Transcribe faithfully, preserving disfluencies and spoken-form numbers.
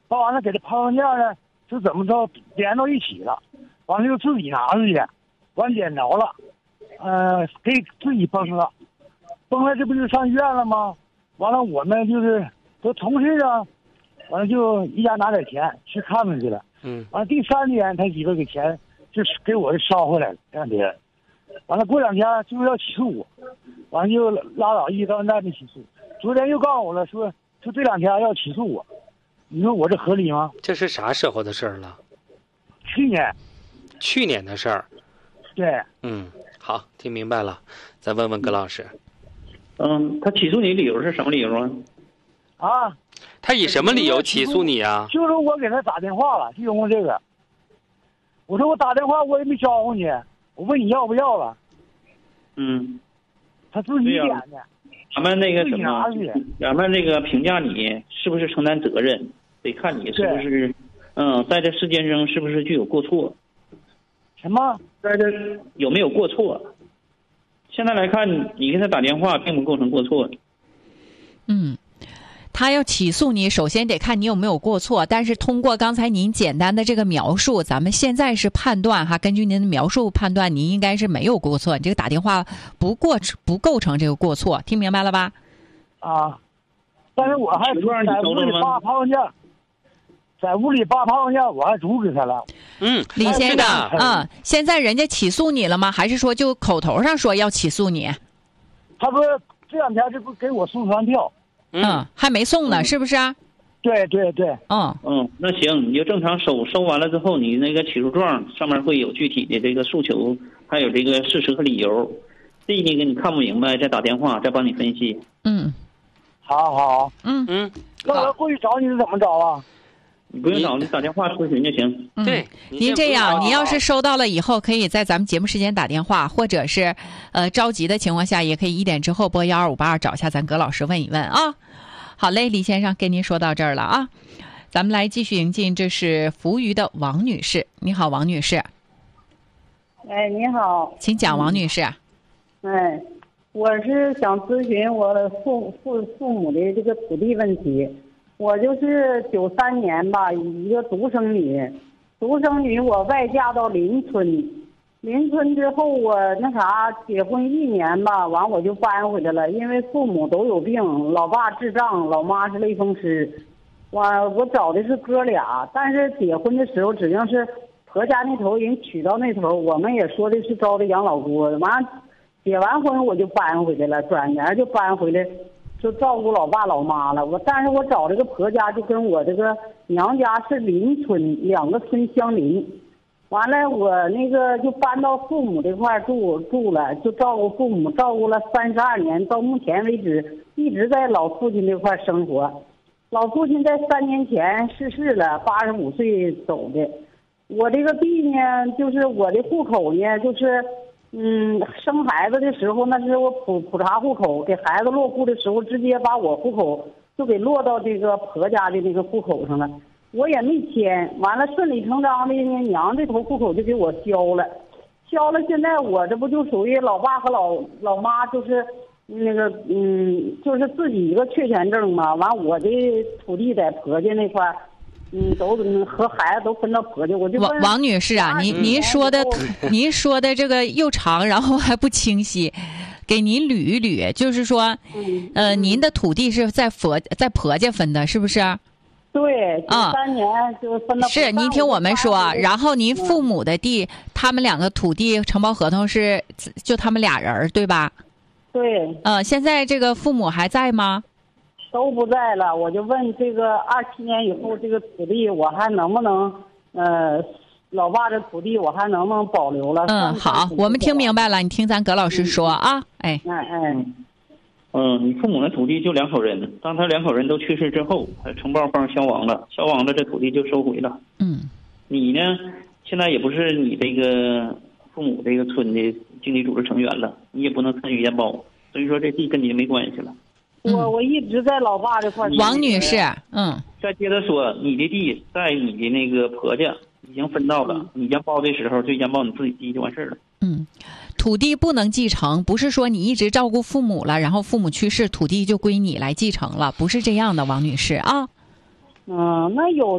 把完了给他抛完价呢，就怎么着连到一起了，完了就自己拿出去，完捡着了，呃，给自己崩了，崩了这不就上医院了吗？完了我们就是都同事啊，完了就一家拿点钱去看看去了。 嗯， 完了第三天他媳妇给钱就是给我捎回来了两天，完了过两天就要起诉我，完了就拉倒，一直到现在没起诉。昨天又告诉我了，说就这两天要起诉我，你说我这合理吗？ 这是啥时候的事儿了？ 去年。 去年的事儿。 对。 嗯，好，听明白了。再问问葛老师。 嗯，他起诉你理由是什么理由啊？ 啊？ 他以什么理由起诉你啊？ 就是我给他打电话了，就因为这个。我说我打电话我也没招呼你，我问你要不要了。 嗯。 他自己点的。 咱们那个什么，咱们那个评价你是不是承担责任，得看你是不是，嗯，在这事件中是不是具有过错。 什么？ 在这有没有过错？现在来看，你给他打电话并不构成过错。 嗯。他要起诉你，首先得看你有没有过错。但是通过刚才您简单的这个描述，咱们现在是判断哈，根据您的描述判断，您应该是没有过错。你这个打电话不过不构成这个过错，听明白了吧？ 啊，但是我还在屋里扒泡架，在屋里扒泡架，我还阻止他了。 嗯， 李先生，嗯，现在人家起诉你了吗？还是说就口头上说要起诉你？ 他说这两天这不给我送传票。 嗯，还没送呢， 嗯、 是不是啊？ 对对对， 嗯嗯，那行，你就正常收，收完了之后，你那个起诉状上面会有具体的这个诉求，还有这个事实和理由。这那个你看不明白，再打电话再帮你分析。 嗯， 好好， 嗯嗯， 那我要过去找你是怎么找啊？ 你不用找，你打电话咨询就行。 嗯、 对， 您这样，您要是收到了以后，可以在咱们节目时间打电话，或者是呃着急的情况下，也可以一点之后拨幺二五八二找一下咱葛老师问一问啊。好嘞，李先生跟您说到这儿了啊，咱们来继续迎进，这是扶余的王女士。你好，王女士。 哎，你好， 请讲，王女士。 哎，我是想咨询我的父父父母的这个土地问题。我就是九三年吧，一个独生女，独生女我外嫁到邻村。邻村之后，我那啥结婚一年吧，完我就搬回来了，因为父母都有病，老爸智障，老妈是类风湿。完我找的是哥俩，但是结婚的时候指定是婆家那头人娶到那头，我们也说的是招的养老锅。完结完婚我就搬回来了，转年就搬回来，就照顾老爸老妈了。我但是我找这个婆家就跟我这个娘家是邻村，两个村相邻。完了，我那个就搬到父母这块住住了，就照顾父母，照顾了三十二年，到目前为止一直在老父亲这块生活。老父亲在三年前逝世了，八十五岁走的。我这个地呢，就是我的户口呢，就是嗯，生孩子的时候那是我普普查户口，给孩子落户的时候，直接把我户口就给落到这个婆家的这个户口上了。我也没签，完了顺理成章的呢，娘这头户口就给我交了，交了。现在我这不就属于老爸和老老妈，就是那个嗯，就是自己一个确权证嘛。完我的土地在婆家那块，嗯，都和孩子都分到婆家。我就王王女士啊，您您说的您说的这个又长，然后还不清晰，给您捋一捋，就是说，呃，您的土地是在婆在婆家分的，是不是？ 对，九三年就分到、 嗯、是您听我们说，然后您父母的地，嗯、他们两个土地承包合同是就他们俩人对吧？ 对。 呃，现在这个父母还在吗？ 都不在了。我就问这个二七年以后这个土地我还能不能呃，老爸这土地我还能不能保留了？ 嗯，好，我们听明白了，你听咱葛老师说、嗯、啊，哎， 哎哎。 嗯，你父母的土地就两口人，当他两口人都去世之后，承包方消亡了，消亡了，这土地就收回了。 嗯， 你呢，现在也不是你这个父母这个村的经济组织成员了，你也不能参与验包，所以说这地跟你没关系了。 我我一直在老爸这块。 王女士，嗯， 再接着说，你的地在你的那个婆家已经分到了，嗯、你验包的时候就验包你自己地就完事了。 嗯。土地不能继承，不是说你一直照顾父母了，然后父母去世，土地就归你来继承了，不是这样的，王女士啊。 嗯，那有